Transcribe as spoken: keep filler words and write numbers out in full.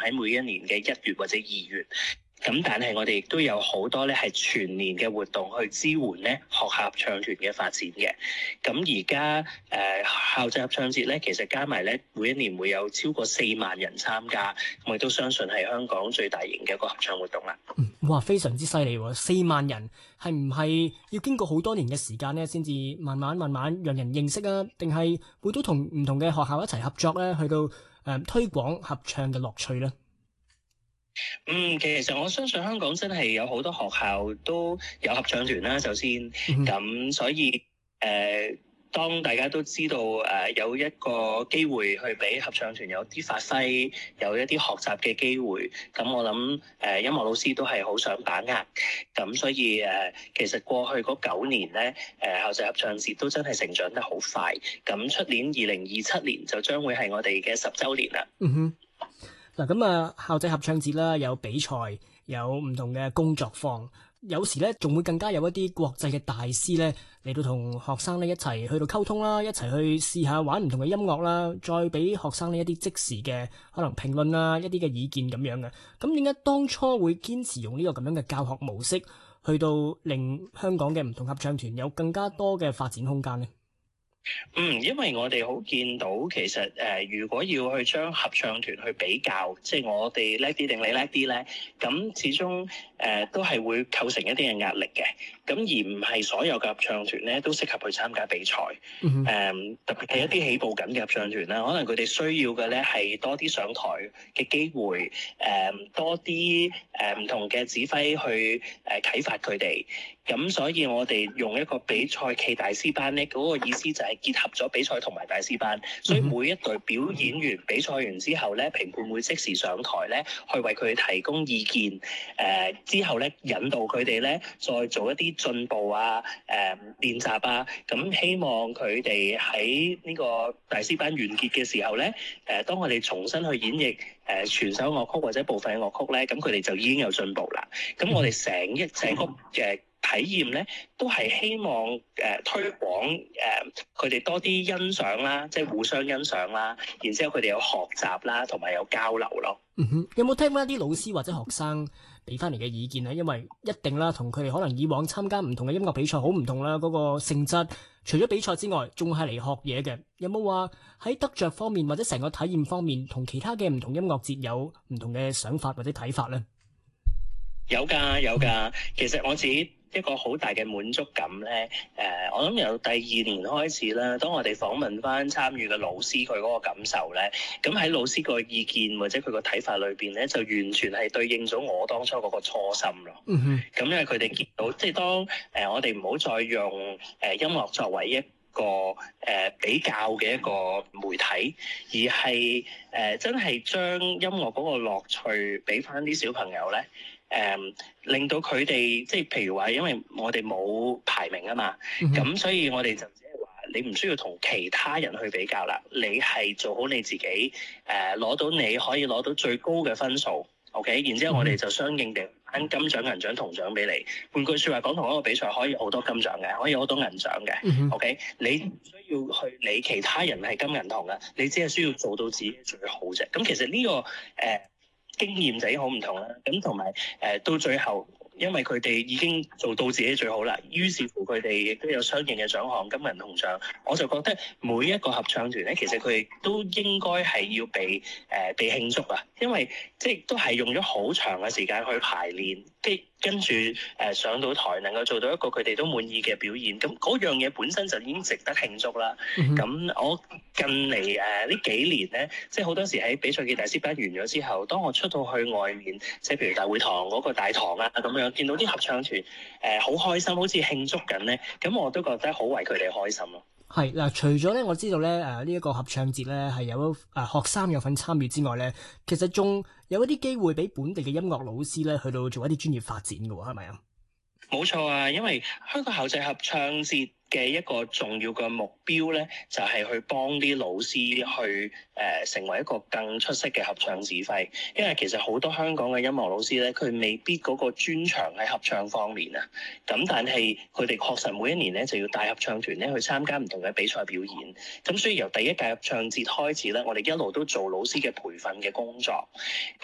喺每一年嘅一月或者二月。咁但係我哋亦都有好多咧係全年嘅活動去支援咧學校合唱團嘅發展嘅。咁而家誒校際合唱節咧，其實加埋咧每一年會有超過四萬人參加，我亦都相信係香港最大型嘅一個合唱活動啦。 嗯，哇，非常之犀利喎！四萬人係唔係要經過好多年嘅時間咧，先至慢慢慢慢讓人認識啊？定係會都同唔同嘅學校一齊合作咧，去到誒、呃、推廣合唱嘅樂趣咧？ 嗯，其實我相信香港真係有好多學校都有合唱團啦。首先，咁、嗯、所以誒、呃，當大家都知道誒、呃、有一個機會去俾合唱團有啲發揮，有一啲學習嘅機會，咁我諗誒、呃、音樂老師都係好想把握。咁所以誒、呃，其實過去嗰九年咧，誒、呃、校際合唱節都真係成長得好快。咁出年二零二七年就將會係我哋嘅十週年啦。 嗯哼。嗱，咁啊，校際合唱節啦，有比賽，有唔同嘅工作坊，有時咧仲會更加有一啲國際嘅大師咧嚟到同學生咧一齊去到溝通啦，一齊去試下玩唔同嘅音樂啦，再俾學生呢一啲即時嘅可能評論啊，一啲嘅意見咁樣嘅。咁點解當初會堅持用呢個咁樣嘅教學模式，去到令香港嘅唔同合唱團有更加多嘅發展空間呢？ 嗯，因為我哋好見到其實誒、呃，如果要去將合唱團去比較，即係我哋叻啲定你叻啲咧，咁始終誒、呃、都係會構成一啲嘅壓力嘅。咁而唔係所有嘅合唱團咧都適合去參加比賽。誒、 嗯呃，特別係一啲起步緊嘅合唱團啦，可能佢哋需要嘅咧係多啲上台嘅機會，誒、呃、多啲誒唔同嘅指揮去誒、呃、啟發佢哋。咁所以我哋用一個比賽暨大師班咧，嗰、那個意思就係結合咗比賽同埋大師班，所以每一隊表演完比賽完之後咧，評判會即時上台咧，去為佢哋提供意見。誒、呃、之後咧，引導佢哋咧，再做一啲進步啊，誒、呃、練習啊。咁希望佢哋喺呢個大師班完結嘅時候咧，誒、呃、當我哋重新去演繹誒、呃、全首樂曲或者部分嘅樂曲咧，咁佢哋就已經有進步啦。咁我哋成一成個嘅體驗咧，都係希望誒、呃、推廣誒佢哋多啲欣賞啦，即係互相欣賞啦，然之後佢哋有學習啦，同埋有交流咯。 嗯哼，有冇聽翻啲老師或者學生俾翻嚟嘅意見咧？因為一定啦，同佢哋可能以往參加唔同嘅音樂比賽好唔同啦，嗰、那個性質除咗比賽之外，仲係嚟學嘢嘅。有冇話喺得着方面或者成個體驗方面，同其他嘅唔同音樂節有唔同嘅想法或者睇法咧？ 有㗎，有㗎。其實我自己一個好大嘅滿足感咧，誒、呃，我諗由第二年開始啦，當我哋訪問翻參與嘅老師佢嗰個感受咧，咁喺老師個意見或者佢個睇法裏邊咧，就完全係對應咗我當初嗰個初心咯。嗯哼。咁因為佢哋見到，即係當誒、呃、我哋唔好再用誒、呃、音樂作為一個誒、呃、比較嘅一個媒體，而係誒、呃、真係將音樂嗰個樂趣俾翻啲小朋友咧。誒、嗯，令到佢哋即係譬如話，因為我哋冇排名啊嘛，咁、mm-hmm. 所以我哋就只係話你唔需要同其他人去比較啦，你係做好你自己，誒、呃、攞到你可以攞到最高嘅分數 ，OK， 然之後我哋就相應地頒金獎、銀獎、銅獎俾你。換句説話講，同一個比賽可以好多金獎嘅，可以好多銀獎嘅、mm-hmm.，OK， 你唔需要去理其他人係金銀銅嘅，你只係需要做到自己最好啫。咁其實呢、這個誒。呃經驗就已經好唔同啦，咁同埋誒到最後，因為佢哋已經做到自己最好啦，於是乎佢哋亦都有相應嘅獎項，金銀銅獎。我就覺得每一個合唱團咧，其實佢哋都應該係要被誒、呃、被慶祝啊，因為即係都係用咗好長嘅時間去排練，跟跟住誒、呃、上到台能夠做到一個佢哋都滿意嘅表現，咁嗰樣嘢本身就已經值得慶祝啦。咁、mm-hmm. 我近嚟誒呢幾年咧，即係好多時喺比賽嘅大師班完咗之後，當我出到去外面，即係譬如大會堂嗰個大堂啊咁樣，見到啲合唱團誒好、呃、開心，好似慶祝緊咧，咁我都覺得好為佢哋開心咯。係嗱，除咗咧，我知道咧，誒呢一個合唱節咧係有誒、呃、學生有份參與之外咧，其實仲有一啲機會俾本地嘅音樂老師咧去到做一啲專業發展嘅喎，係咪啊？冇錯啊，因為香港校際合唱節嘅一個重要嘅目標咧，就係、是、去幫啲老師去誒、呃、成為一個更出色嘅合唱指揮。因為其實好多香港嘅音樂老師咧，佢未必嗰個專長喺合唱方面啊。咁但係佢哋確實每一年咧就要帶合唱團咧去參加唔同嘅比賽表演。咁所以由第一屆合唱節開始咧，我哋一路都做老師嘅培訓嘅工作。